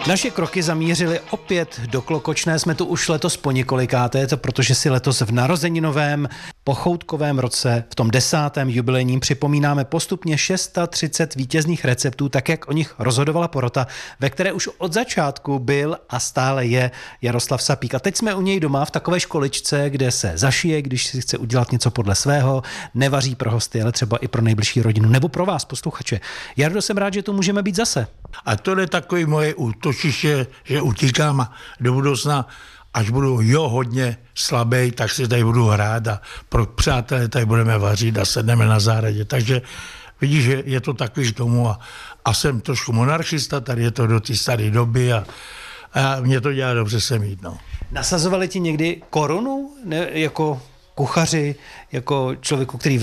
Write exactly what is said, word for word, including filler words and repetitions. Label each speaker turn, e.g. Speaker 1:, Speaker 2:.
Speaker 1: Naše kroky zamířily opět do Klokočné, jsme tu už letos po několikáté, to protože si letos v narozeninovém pochoutkovém roce, v tom desátém jubilejním, připomínáme postupně třicet šest vítězných receptů, tak jak o nich rozhodovala porota, ve které už od začátku byl a stále je Jaroslav Sapík. A teď jsme u něj doma v takové školičce, kde se zašije, když si chce udělat něco podle svého, nevaří pro hosty, ale třeba i pro nejbližší rodinu, nebo pro vás, posluchače. Jardo, jsem rád, že tu můžeme být zase.
Speaker 2: A to je takový moje útočiště, že utíkám do budoucna, až budu jo hodně slabý, tak si tady budu hrát a pro přátelé tady budeme vařit a sedneme na zahradě. Takže vidíš, že je to takový k tomu a, a jsem trošku monarchista, tady je to do té staré doby a, a mě to dělá dobře se mít. No.
Speaker 1: Nasazovali ti někdy korunu ne, jako kuchaři, jako člověku, který